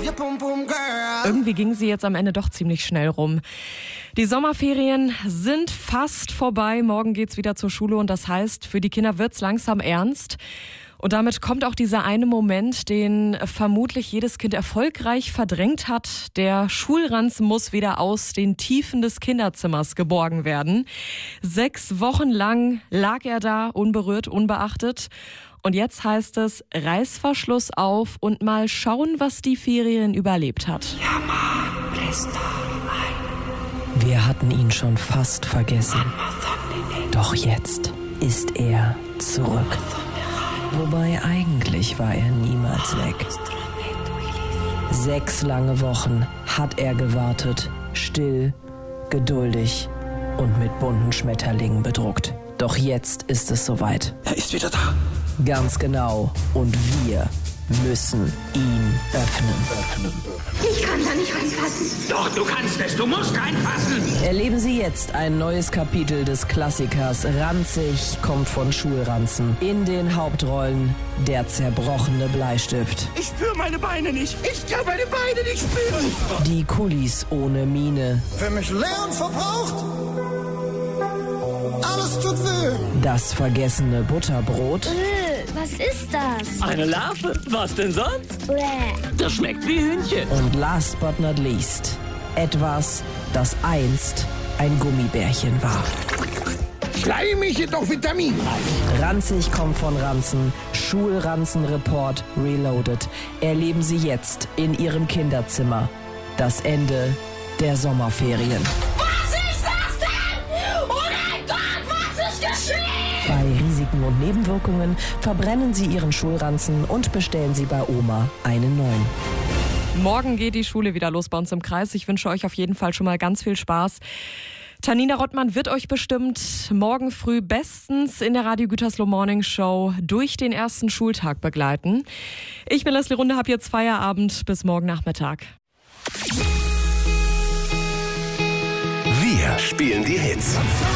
Irgendwie ging sie jetzt am Ende doch ziemlich schnell rum. Die Sommerferien sind fast vorbei. Morgen geht's wieder zur Schule und das heißt, für die Kinder wird's langsam ernst. Und damit kommt auch dieser eine Moment, den vermutlich jedes Kind erfolgreich verdrängt hat. Der Schulranzen muss wieder aus den Tiefen des Kinderzimmers geborgen werden. 6 Wochen lang lag er da, unberührt, unbeachtet. Und jetzt heißt es, Reißverschluss auf und mal schauen, was die Ferien überlebt hat. Ja, Mann, Bläster ein. Wir hatten ihn schon fast vergessen. Doch jetzt ist er zurück. Wobei eigentlich war er niemals weg. 6 lange Wochen hat er gewartet, still, geduldig und mit bunten Schmetterlingen bedruckt. Doch jetzt ist es soweit. Er ist wieder da. Ganz genau. Und wir müssen ihn öffnen. Ich kann da nicht reinpassen. Doch, du kannst es. Du musst reinpassen. Erleben Sie jetzt ein neues Kapitel des Klassikers Ranzig kommt von Schulranzen. In den Hauptrollen der zerbrochene Bleistift. Ich spüre meine Beine nicht. Ich kann meine Beine nicht spüren. Die Kulis ohne Miene. Für mich leer und verbraucht. Alles tut weh. Das vergessene Butterbrot. Was ist das? Eine Larve? Was denn sonst? Bäh. Das schmeckt wie Hühnchen. Und last but not least, etwas, das einst ein Gummibärchen war. Schleimig, jedoch vitaminreich. Ranzig kommt von Ranzen. Schulranzen-Report Reloaded. Erleben Sie jetzt in Ihrem Kinderzimmer das Ende der Sommerferien. Was ist das denn? Oh mein Gott, was ist geschehen? Bei Risiken und Nebenwirkungen verbrennen Sie Ihren Schulranzen und bestellen Sie bei Oma einen neuen. Morgen geht die Schule wieder los bei uns im Kreis. Ich wünsche euch auf jeden Fall schon mal ganz viel Spaß. Tanina Rottmann wird euch bestimmt morgen früh bestens in der Radio Gütersloh Morning Show durch den ersten Schultag begleiten. Ich bin Leslie Runde, hab jetzt Feierabend. Bis morgen Nachmittag. Wir spielen die Hits.